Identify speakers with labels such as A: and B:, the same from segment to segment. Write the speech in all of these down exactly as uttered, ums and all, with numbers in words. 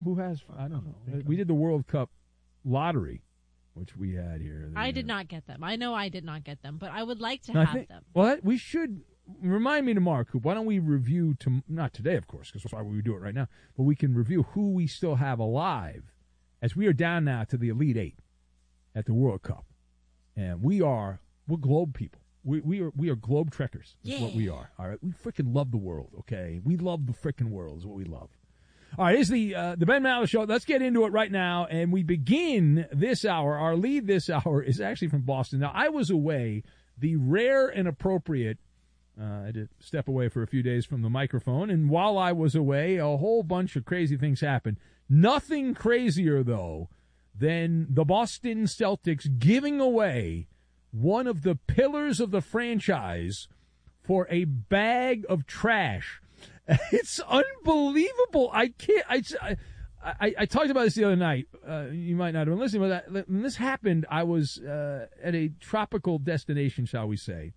A: Who has? I don't know. We did the World Cup lottery, which we had here.
B: I did not get them. I know I did not get them, but I would like to
A: No, I
B: have
A: think-
B: them.
A: Well, we should remind me tomorrow, Coop. Why don't we review to not today, of course, because that's why we do it right now. But we can review who we still have alive, as we are down now to the Elite Eight at the World Cup, and we are we're globe people. We we are we are globe trekkers. Is
B: Yeah.
A: what we are. All right, we freaking love the world. Okay, we love the freaking world. Is what we love. All right, here's the uh, the Ben Maller Show. Let's get into it right now, and we begin this hour. Our lead this hour is actually from Boston. Now, I was away, the rare and appropriate. Uh, I had to step away for a few days from the microphone, and while I was away, a whole bunch of crazy things happened. Nothing crazier, though, than the Boston Celtics giving away one of the pillars of the franchise for a bag of trash. It's unbelievable. I can't. I, I, I talked about this the other night. Uh, you might not have been listening, but that, when this happened, I was uh, at a tropical destination, shall we say,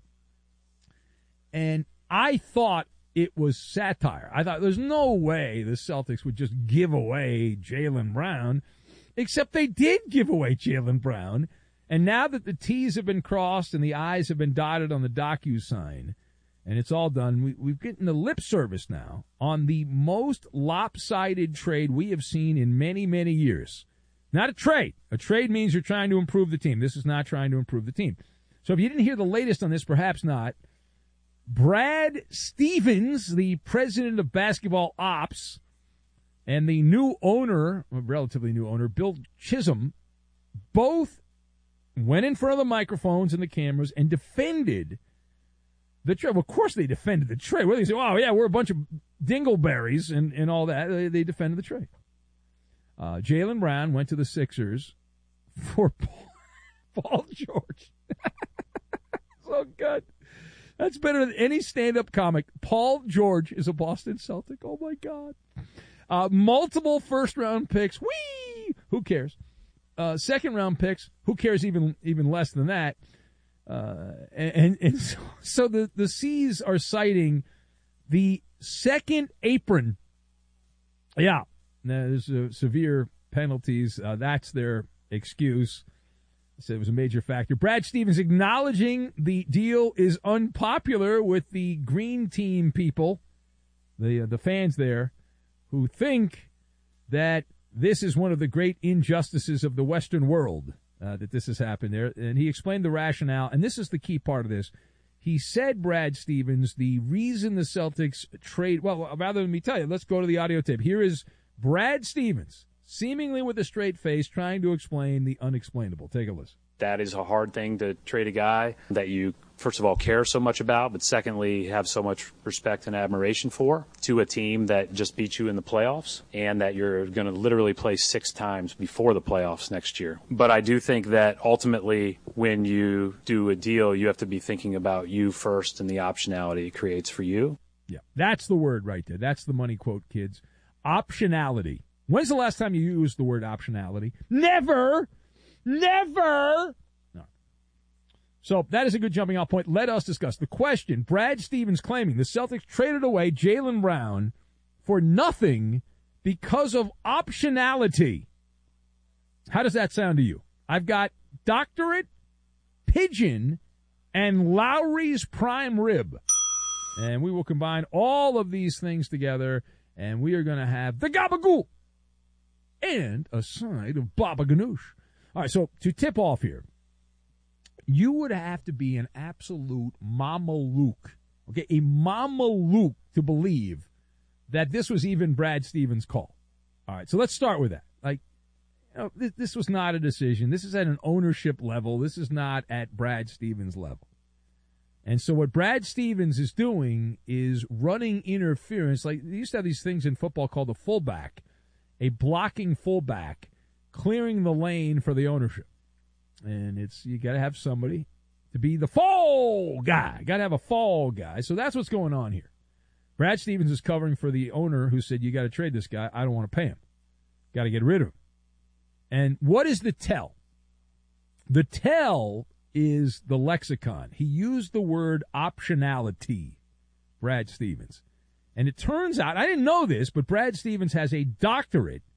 A: and I thought it was satire. I thought there's no way the Celtics would just give away Jaylen Brown, except they did give away Jaylen Brown. And now that the T's have been crossed and the I's have been dotted on the DocuSign, and it's all done, we, we've gotten the lip service now on the most lopsided trade we have seen in many, many years. Not a trade. A trade means you're trying to improve the team. This is not trying to improve the team. So if you didn't hear the latest on this, perhaps not, Brad Stevens, the president of basketball ops, and the new owner, a relatively new owner, Bill Chisholm, both went in front of the microphones and the cameras and defended the trade. Well, of course they defended the trade. Well, they say, oh, yeah, we're a bunch of dingleberries and, and all that. They, they defended the trade. Uh, Jaylen Brown went to the Sixers for Paul, Paul George. So good. That's better than any stand-up comic. Paul George is a Boston Celtic. Oh, my God. Uh, multiple first-round picks. Whee! Who cares? Uh, second-round picks. Who cares even even less than that? Uh, and and so, so the, the C's are citing the second apron. Yeah, there's uh, severe penalties. Uh, that's their excuse. Said it was a major factor. Brad Stevens acknowledging the deal is unpopular with the green team people, the uh, the fans there, who think that this is one of the great injustices of the Western world, uh, that this has happened there. And he explained the rationale, and this is the key part of this. He said, Brad Stevens, the reason the Celtics trade, well, rather than me tell you, let's go to the audio tape. Here is Brad Stevens, seemingly with a straight face, trying to explain the unexplainable. Take a listen.
C: That is a hard thing to trade a guy that you, first of all, care so much about, but secondly, have so much respect and admiration for, to a team that just beat you in the playoffs and that you're going to literally play six times before the playoffs next year. But I do think that ultimately when you do a deal, you have to be thinking about you first and the optionality it creates for you.
A: Yeah, that's the word right there. That's the money quote, kids. Optionality. When's the last time you used the word optionality? Never! Never! No. So that is a good jumping off point. Let us discuss the question. Brad Stevens claiming the Celtics traded away Jaylen Brown for nothing because of optionality. How does that sound to you? I've got Doctorate, Pigeon, and Lowry's Prime Rib. And we will combine all of these things together, and we are going to have the gabagool and a side of baba ganoush. All right, so to tip off here, you would have to be an absolute mamalouk, okay, a mamalouk to believe that this was even Brad Stevens' call. All right, so let's start with that. Like, you know, this, this was not a decision. This is at an ownership level. This is not at Brad Stevens' level. And so what Brad Stevens is doing is running interference. Like, they used to have these things in football called a fullback, a blocking fullback, clearing the lane for the ownership. And it's, you got to have somebody to be the fall guy. Got to have a fall guy. So that's what's going on here. Brad Stevens is covering for the owner who said, you got to trade this guy. I don't want to pay him. Got to get rid of him. And what is the tell? The tell is the lexicon. He used the word optionality, Brad Stevens. And it turns out, I didn't know this, but Brad Stevens has a doctorate